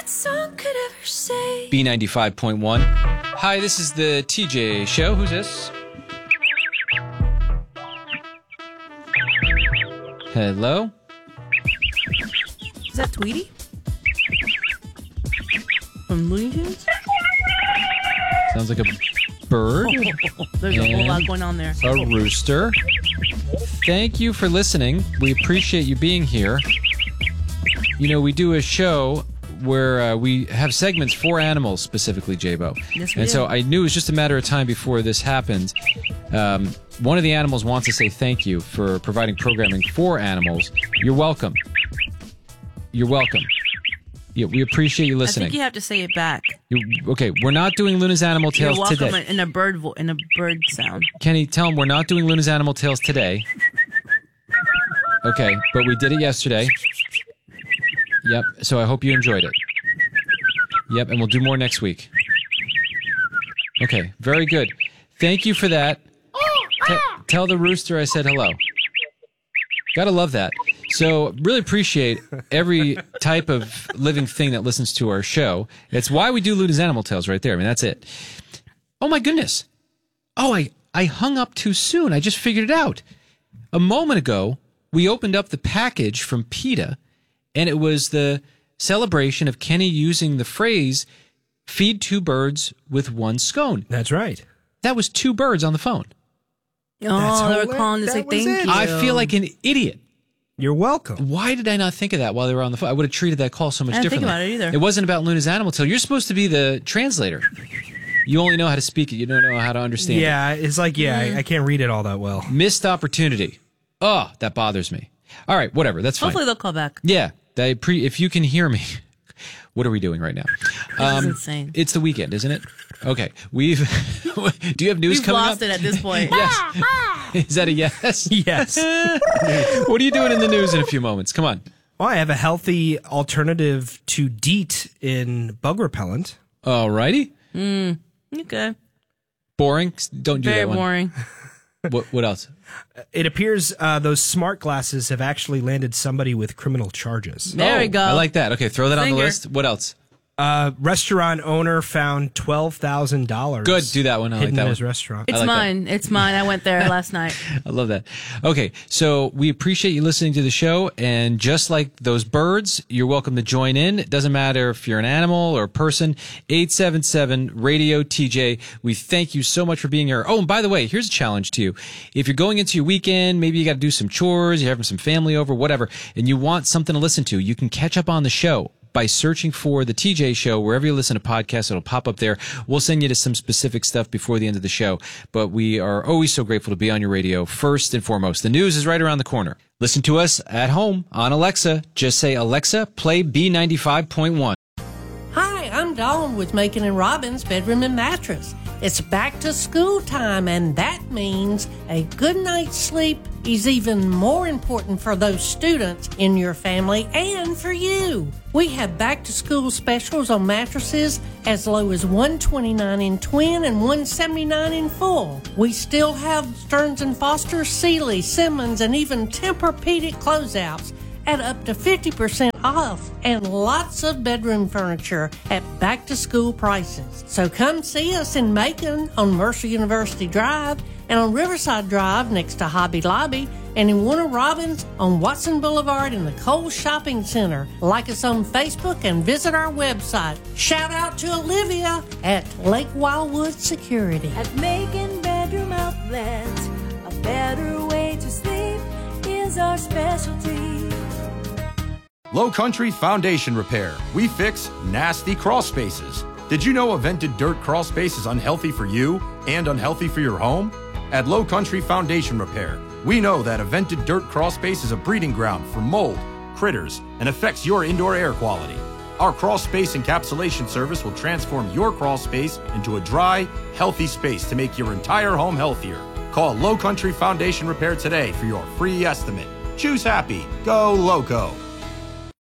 song could ever say. B95.1. Hi, this is the TJ Show. Who's this? Hello? Is that Tweety? From Looney Tunes? Sounds like a bird. There's a whole lot going on there. A rooster. Thank you for listening. We appreciate you being here. You know, we do a show where we have segments for animals, specifically, J-Bo. Yes, we and do. so I knew it was just a matter of time before this happened. One of the animals wants to say thank you for providing programming for animals. You're welcome. You're welcome. Yeah, we appreciate you I listening. think you have to say it back. Okay, we're not doing Luna's Animal You're Tales welcome today. in a bird sound. Kenny, tell him we're not doing Luna's Animal Tales today. Okay, but we did it yesterday. Yep, so I hope you enjoyed it. Yep, and we'll do more next week. Okay, very good. Thank you for that. Tell the rooster I said hello. Gotta love that. So, really appreciate every type of living thing that listens to our show. It's why we do Luna's Animal Tales right there. I mean, that's it. Oh, my goodness. Oh, I hung up too soon. I just figured it out. A moment ago, we opened up the package from PETA, and it was the celebration of Kenny using the phrase, feed two birds with one scone. That's right. That was two birds on the phone. Oh, they were calling to say That was thank it. you. I feel like an idiot. You're welcome. Why did I not think of that while they were on the phone? I would have treated that call so much I didn't think differently. about it either. It wasn't about Luna's Animal Tale. You're supposed to be the translator. You only know how to speak it. You don't know how to understand it. Yeah, it's like, I can't read it all that well. Missed opportunity. Oh, that bothers me. All right, whatever. That's fine. Hopefully they'll call back. Yeah. If you can hear me. What are we doing right now? This is insane. It's the weekend, isn't it? Okay. Do you have news We've coming lost up? it at this point. Yes. Is that a yes? Yes. What are you doing in the news in a few moments? Come on. Well, I have a healthy alternative to DEET in bug repellent. All righty. Okay. Boring. Don't do Very that one. boring. What else? It appears those smart glasses have actually landed somebody with criminal charges. There we go. I like that. Okay, throw that on the Finger. list. What else? Restaurant owner found $12,000. Good. Do that one. I like hidden that in one. his restaurant. It's like that. mine. It's mine. I went there last night. I love that. Okay, so we appreciate you listening to the show, and just like those birds, you're welcome to join in. It doesn't matter if you're an animal or a person. 877-RADIO-TJ. We thank you so much for being here. Oh, and by the way, here's a challenge to you. If you're going into your weekend, maybe you got to do some chores, you're having some family over, whatever, and you want something to listen to, you can catch up on the show by searching for the TJ Show. Wherever you listen to podcasts, it'll pop up there. We'll send you to some specific stuff before the end of the show. But we are always so grateful to be on your radio, first and foremost. The news is right around the corner. Listen to us at home on Alexa. Just say, Alexa, play B95.1. Hi, I'm Dawn with Macon and Robbins Bedroom and Mattress. It's back to school time, and that means a good night's sleep is even more important for those students in your family and for you. We have back to school specials on mattresses as low as $129 in twin and $179 in full. We still have Stearns & Foster, Sealy, Simmons, and even Tempur-Pedic closeouts at up to 50% off, and lots of bedroom furniture at back-to-school prices. So come see us in Macon on Mercer University Drive, and on Riverside Drive next to Hobby Lobby, and in Warner Robins on Watson Boulevard in the Kohl's Shopping Center. Like us on Facebook and visit our website. Shout out to Olivia at Lake Wildwood Security. At Macon Bedroom Outlet, a better way to sleep is our specialty. Low Country Foundation Repair. We fix nasty crawl spaces. Did you know a vented dirt crawl space is unhealthy for you and unhealthy for your home? At Low Country Foundation Repair, we know that a vented dirt crawl space is a breeding ground for mold, critters, and affects your indoor air quality. Our crawl space encapsulation service will transform your crawl space into a dry, healthy space to make your entire home healthier. Call Low Country Foundation Repair today for your free estimate. Choose happy. Go Loco.